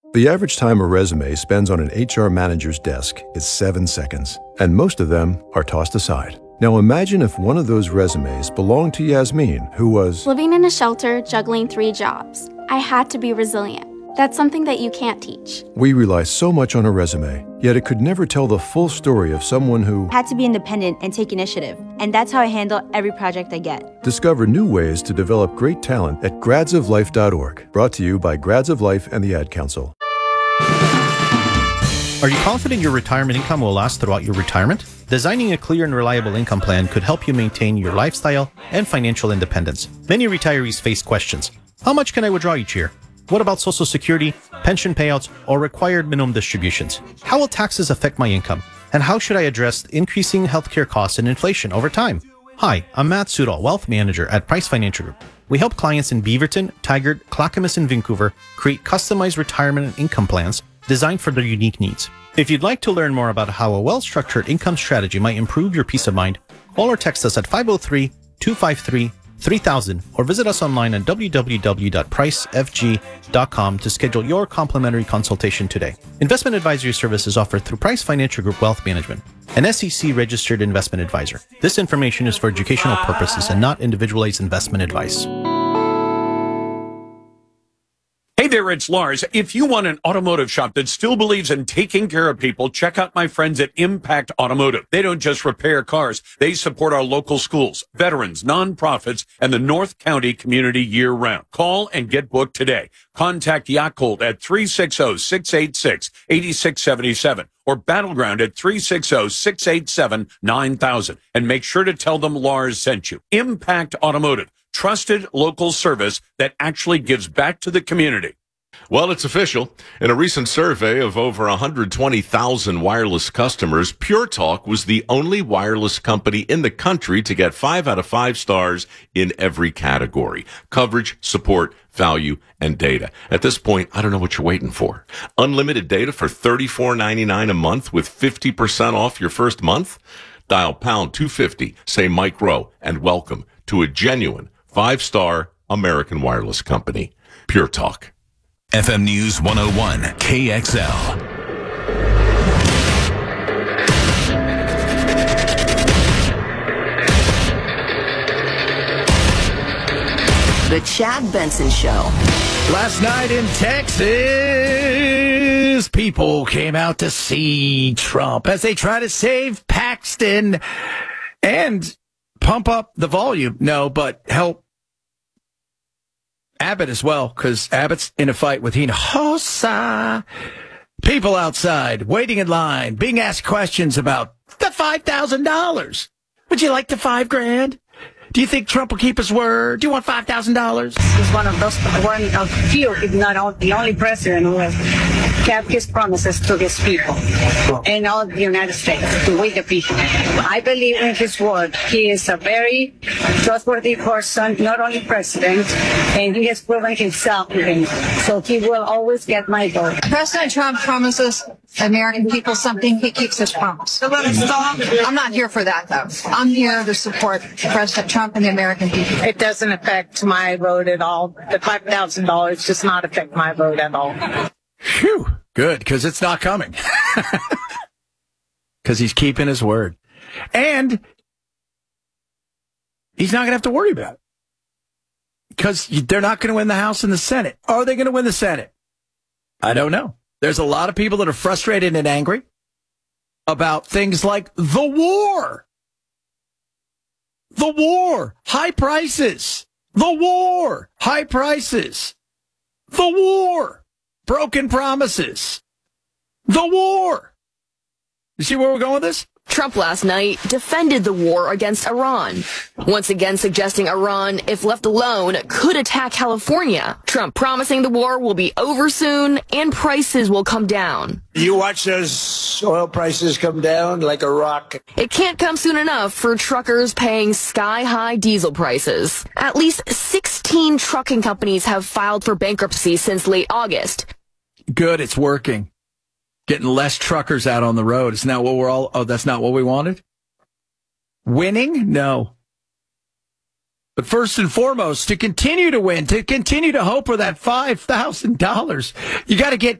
The average time a resume spends on an HR manager's desk is 7 seconds, and most of them are tossed aside. Now imagine if one of those resumes belonged to Yasmin, who was living in a shelter, juggling 3 jobs. I had to be resilient. That's something that you can't teach. We rely so much on a resume, yet it could never tell the full story of someone who had to be independent and take initiative. And that's how I handle every project I get. Discover new ways to develop great talent at gradsoflife.org. Brought to you by Grads of Life and the Ad Council. Are you confident your retirement income will last throughout your retirement? Designing a clear and reliable income plan could help you maintain your lifestyle and financial independence. Many retirees face questions. How much can I withdraw each year? What about Social Security, pension payouts, or required minimum distributions? How will taxes affect my income? And how should I address increasing healthcare costs and inflation over time? Hi, I'm Matt Sudol, Wealth Manager at Price Financial Group. We help clients in Beaverton, Tigard, Clackamas, and Vancouver create customized retirement and income plans designed for their unique needs. If you'd like to learn more about how a well-structured income strategy might improve your peace of mind, call or text us at 503-253-3000 or visit us online at www.pricefg.com to schedule your complimentary consultation today. Investment advisory services offered through Price Financial Group Wealth Management, an SEC-registered investment advisor. This information is for educational purposes and not individualized investment advice. Hey there, it's Lars. If you want an automotive shop that still believes in taking care of people, check out my friends at Impact Automotive. They don't just repair cars. They support our local schools, veterans, nonprofits, and the North County community year-round. Call and get booked today. Contact Yakult at 360-686-8677 or Battleground at 360-687-9000. And make sure to tell them Lars sent you. Impact Automotive. Trusted local service that actually gives back to the community. Well, it's official. In a recent survey of over 120,000 wireless customers, Pure Talk was the only wireless company in the country to get 5 out of 5 stars in every category: coverage, support, value, and data. At this point, I don't know what you're waiting for. Unlimited data for $34.99 a month with 50% off your first month? Dial pound 250, say Mike Rowe, and welcome to a genuine 5-star American wireless company. Pure Talk. FM News 101, KXL. The Chad Benson Show. Last night in Texas, people came out to see Trump as they try to save Paxton and pump up the volume. No, but help Abbott as well, because Abbott's in a fight with Hinojosa. People outside, waiting in line, being asked questions about the $5,000. Would you like the $5,000? Do you think Trump will keep his word? Do you want $5,000? He's one of few, if not the only president who has kept his promises to his people and all the United States, to we the people. I believe in his word. He is a very trustworthy person, not only president, and he has proven himself to him. So he will always get my vote. President Trump promises American people something, he keeps his promise. I'm not here for that, though. I'm here to support President Trump and the American people. It doesn't affect my vote at all. The $5,000 does not affect my vote at all. Phew, good, because it's not coming. Because he's keeping his word. And he's not going to have to worry about it. Because they're not going to win the House and the Senate. Are they going to win the Senate? I don't know. There's a lot of people that are frustrated and angry about things like the war. The war. High prices. The war. High prices. The war. Broken promises. The war. You see where we're going with this? Trump last night defended the war against Iran, once again suggesting Iran, if left alone, could attack California. Trump promising the war will be over soon and prices will come down. You watch those oil prices come down like a rock. It can't come soon enough for truckers paying sky-high diesel prices. At least 16 trucking companies have filed for bankruptcy since late August. Good, it's working. Getting less truckers out on the road. Isn't that what that's not what we wanted? Winning? No. But first and foremost, to continue to win, to continue to hope for that $5,000, you got to get